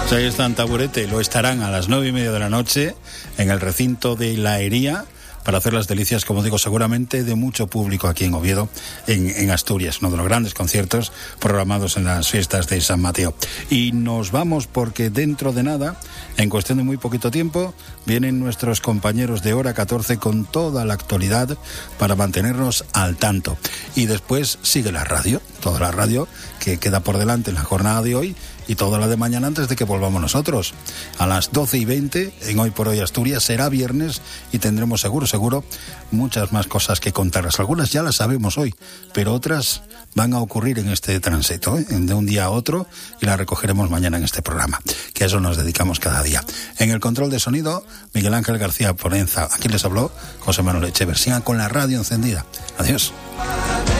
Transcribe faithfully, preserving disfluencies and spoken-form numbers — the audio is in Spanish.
Pues ahí está en Taburete, lo estarán a las nueve y media de la noche en el recinto de La Hería, para hacer las delicias, como digo, seguramente de mucho público aquí en Oviedo, en, en Asturias, uno de los grandes conciertos programados en las fiestas de San Mateo. Y nos vamos porque dentro de nada, en cuestión de muy poquito tiempo, vienen nuestros compañeros de Hora catorce con toda la actualidad para mantenernos al tanto. Y después sigue la radio, toda la radio que queda por delante en la jornada de hoy, y toda la de mañana antes de que volvamos nosotros. A las doce y veinte, en Hoy por Hoy Asturias, será viernes y tendremos seguro, seguro, muchas más cosas que contarles. Algunas ya las sabemos hoy, pero otras van a ocurrir en este tránsito, ¿eh? de un día a otro, y las recogeremos mañana en este programa, que a eso nos dedicamos cada día. En el control de sonido, Miguel Ángel García Porenza. Aquí les habló José Manuel Echever. Sigan con la radio encendida. Adiós.